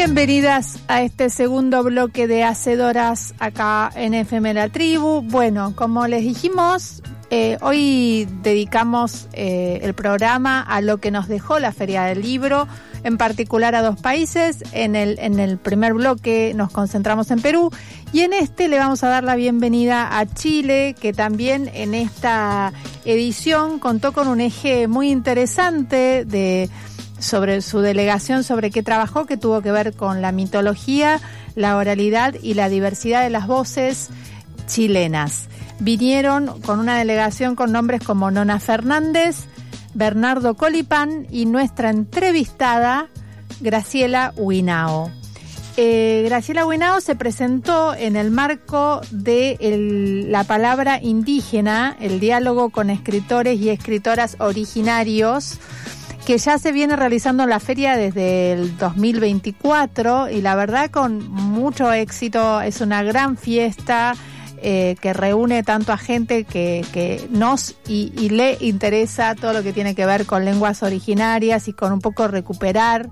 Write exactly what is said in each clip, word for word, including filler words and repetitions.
Bienvenidas a este segundo bloque de Hacedoras acá en F M La Tribu. Bueno, como les dijimos, eh, hoy dedicamos eh, el programa a lo que nos dejó la Feria del Libro, en particular a dos países. En el, en el primer bloque nos concentramos en Perú y en este le vamos a dar la bienvenida a Chile, que también en esta edición contó con un eje muy interesante de sobre su delegación, sobre qué trabajó, que tuvo que ver con la mitología, la oralidad y la diversidad de las voces chilenas. Vinieron con una delegación con nombres como Nona Fernández, Bernardo Colipán y nuestra entrevistada Graciela Huinao. Eh, Graciela Huinao se presentó en el marco de el, la palabra indígena, el diálogo con escritores y escritoras originarios, que ya se viene realizando en la feria desde el dos mil veinticuatro y la verdad con mucho éxito. Es una gran fiesta eh, que reúne tanto a gente que, que nos y, y le interesa todo lo que tiene que ver con lenguas originarias y con un poco recuperar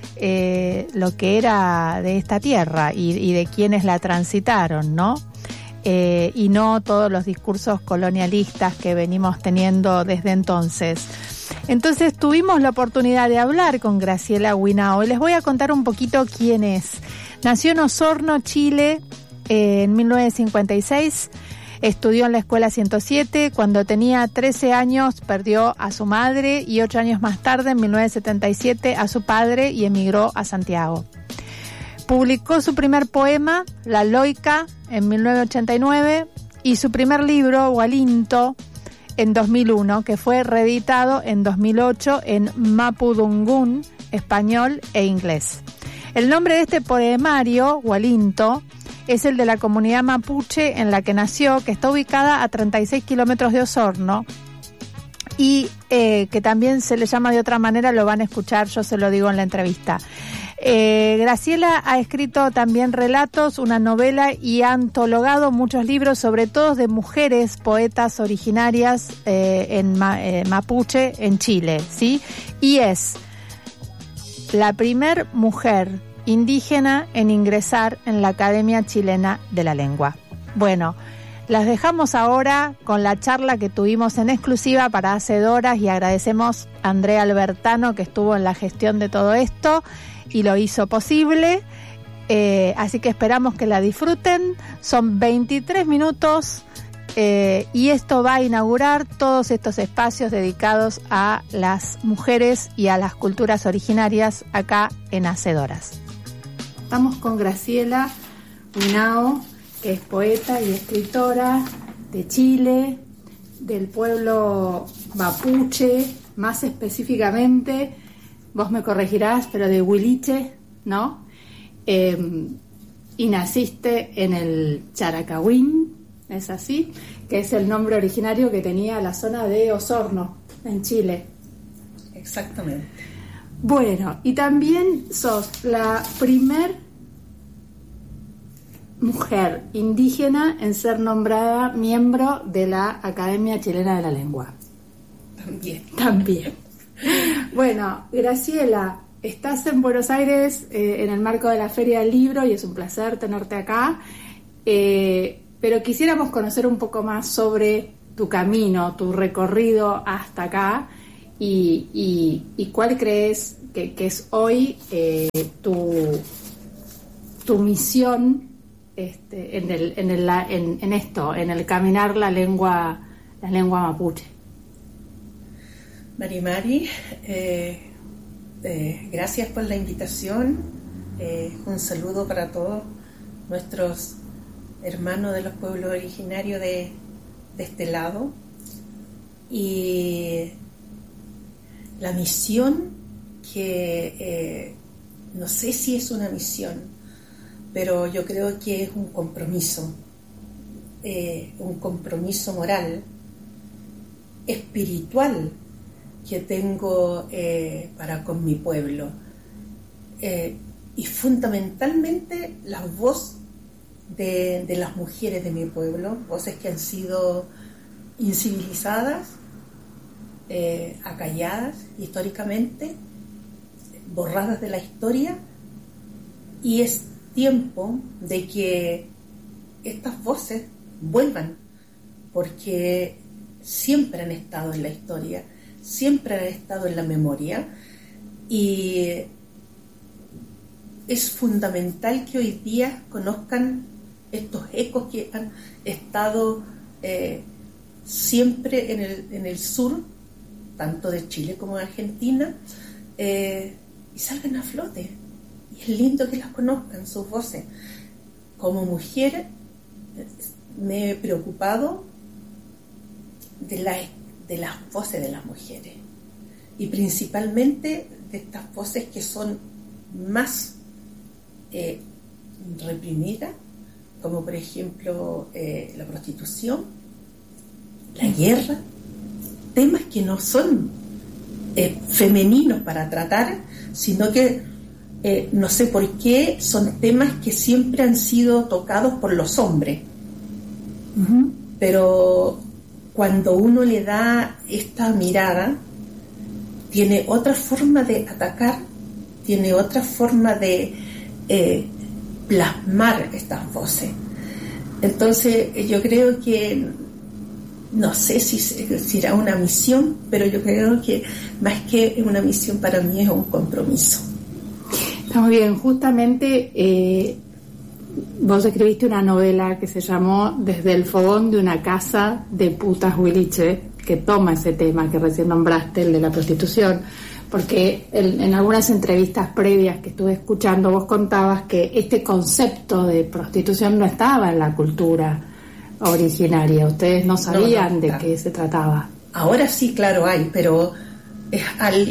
eh, lo que era de esta tierra y, y de quienes la transitaron, ¿no? Eh, y no todos los discursos colonialistas que venimos teniendo desde entonces. Entonces tuvimos la oportunidad de hablar con Graciela Huinao y les voy a contar un poquito quién es. Nació en Osorno, Chile, eh, en mil novecientos cincuenta y seis, estudió en la Escuela ciento siete, cuando tenía trece años perdió a su madre y ocho años más tarde, en mil novecientos setenta y siete, a su padre y emigró a Santiago. Publicó su primer poema, La Loica, en mil novecientos ochenta y nueve y su primer libro, Hualinto, en dos mil uno, que fue reeditado en dos mil ocho en mapudungún, español e inglés. El nombre de este poemario, Hualinto, es el de la comunidad mapuche en la que nació, que está ubicada a treinta y seis kilómetros de Osorno y eh, que también se le llama de otra manera, lo van a escuchar, yo se lo digo en la entrevista. Eh, Graciela ha escrito también relatos, una novela y ha antologado muchos libros, sobre todo de mujeres poetas originarias eh, en ma, eh, mapuche en Chile, ¿sí? Y es la primer mujer indígena en ingresar en la Academia Chilena de la Lengua. Bueno, las dejamos ahora con la charla que tuvimos en exclusiva para Hacedoras y agradecemos a Andrea Albertano, que estuvo en la gestión de todo esto y lo hizo posible, eh, así que esperamos que la disfruten. Son veintitrés minutos eh, y esto va a inaugurar todos estos espacios dedicados a las mujeres y a las culturas originarias acá en Hacedoras. Estamos con Graciela Huinao, que es poeta y escritora de Chile, del pueblo mapuche, más específicamente, vos me corregirás, pero de Huiliche, ¿no? Eh, y naciste en el Characahuín, ¿es así? Que es el nombre originario que tenía la zona de Osorno, en Chile. Exactamente. Bueno, y también sos la primer mujer indígena en ser nombrada miembro de la Academia Chilena de la Lengua. También. También. Bueno, Graciela, estás en Buenos Aires eh, en el marco de la Feria del Libro y es un placer tenerte acá, eh, pero quisiéramos conocer un poco más sobre tu camino, tu recorrido hasta acá y, y, y cuál crees que, que es hoy eh, tu, tu misión este, en, el, en, el, en, en esto, en el caminar la lengua, la lengua mapuche. Mari Mari, eh, eh, gracias por la invitación. Eh, un saludo para todos nuestros hermanos de los pueblos originarios de, de este lado. Y la misión que eh, no sé si es una misión, pero yo creo que es un compromiso, eh, un compromiso moral, espiritual, que tengo eh, para con mi pueblo, eh, y fundamentalmente la voz de, de las mujeres de mi pueblo, voces que han sido incivilizadas, eh, acalladas históricamente, borradas de la historia, y es tiempo de que estas voces vuelvan, porque siempre han estado en la historia, siempre han estado en la memoria, y es fundamental que hoy día conozcan estos ecos que han estado eh, siempre en el, en el sur, tanto de Chile como de Argentina, eh, y salgan a flote. Y es lindo que las conozcan, sus voces. Como mujer me he preocupado de, la, de las voces de las mujeres, y principalmente de estas voces que son más eh, reprimidas, como por ejemplo eh, la prostitución, la guerra, temas que no son eh, femeninos para tratar, sino que eh, no sé por qué son temas que siempre han sido tocados por los hombres. Uh-huh. Pero cuando uno le da esta mirada, tiene otra forma de atacar, tiene otra forma de eh, plasmar estas voces. Entonces yo creo que, no sé si será una misión, pero yo creo que más que una misión para mí es un compromiso. Está muy bien. Justamente eh, vos escribiste una novela que se llamó Desde el fogón de una casa de putas Huiliche, que toma ese tema que recién nombraste, el de la prostitución, porque en, en algunas entrevistas previas que estuve escuchando vos contabas que este concepto de prostitución no estaba en la cultura originaria, ustedes no sabían no, no, de claro. qué se trataba. Ahora sí, claro, hay, pero es,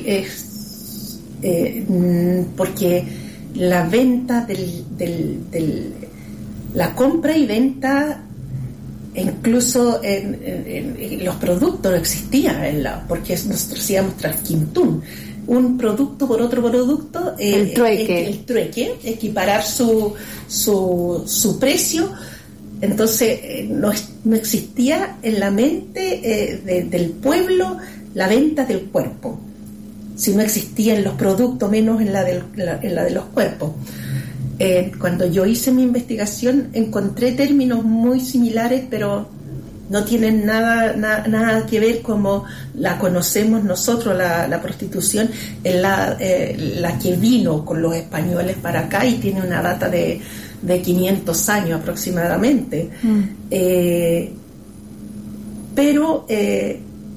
es eh, porque la venta del, del, del la compra y venta, incluso en, en, en los productos no existía, en la, porque nosotros íbamos tras quintún, un producto por otro producto, eh, el trueque, el, el trueque, equiparar su su su precio. Entonces eh, no, no existía en la mente eh, de, del pueblo la venta del cuerpo, si no existía en los productos, menos en la, del, la, en la de los cuerpos. Eh, cuando yo hice mi investigación encontré términos muy similares, pero no tienen nada, na, nada que ver como la conocemos nosotros, la, la prostitución, es la, eh, la que vino con los españoles para acá y tiene una data de, de quinientos años aproximadamente. Mm. Eh, pero eh,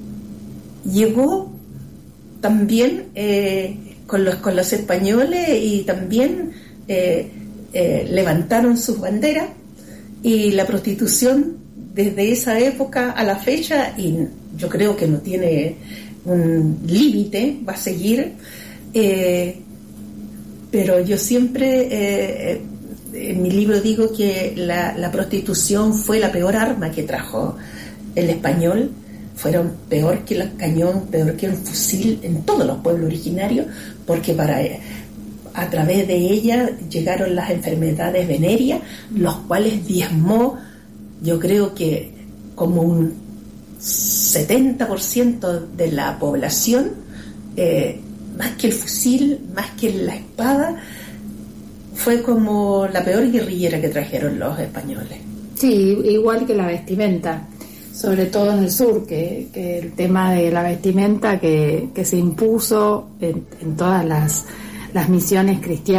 llegó también eh, con, los, con los españoles y también eh, eh, levantaron sus banderas, y la prostitución desde esa época a la fecha, y yo creo que no tiene un límite, va a seguir, eh, pero yo siempre eh, en mi libro digo que la, la prostitución fue la peor arma que trajo el español, fueron peor que el cañón, peor que el fusil en todos los pueblos originarios, porque para a través de ella llegaron las enfermedades venéreas, los cuales diezmó, yo creo que como un setenta por ciento de la población, eh, más que el fusil, más que la espada, fue como la peor guerrillera que trajeron los españoles. Sí, igual que la vestimenta, sobre todo en el sur, que, que el tema de la vestimenta que, que se impuso en, en todas las, las misiones cristianas